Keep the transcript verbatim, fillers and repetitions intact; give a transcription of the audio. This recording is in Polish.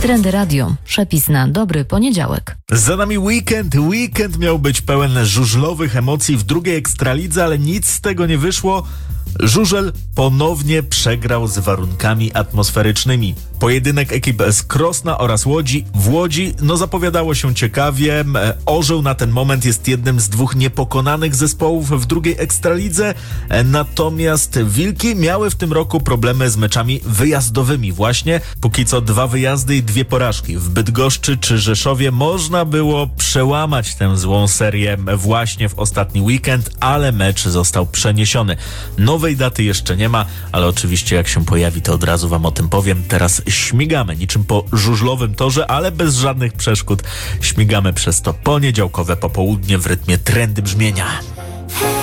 Trendy Radio. Przepis na dobry poniedziałek. Za nami weekend. Weekend miał być pełen żużlowych emocji w drugiej Ekstralidze, ale nic z tego nie wyszło. Żużel ponownie przegrał z warunkami atmosferycznymi. Pojedynek ekip z Krosna oraz Łodzi w Łodzi no zapowiadało się ciekawie. Orzeł na ten moment jest jednym z dwóch niepokonanych zespołów w drugiej Ekstralidze, natomiast Wilki miały w tym roku problemy z meczami wyjazdowymi właśnie. Póki co dwa wyjazdy i dwie porażki. W Bydgoszczy czy Rzeszowie można było przełamać tę złą serię właśnie w ostatni weekend, ale mecz został przeniesiony. Nowej daty jeszcze nie ma, ale oczywiście jak się pojawi, to od razu wam o tym powiem. Teraz śmigamy niczym po żużlowym torze, ale bez żadnych przeszkód. Śmigamy przez to poniedziałkowe popołudnie w rytmie trendy brzmienia.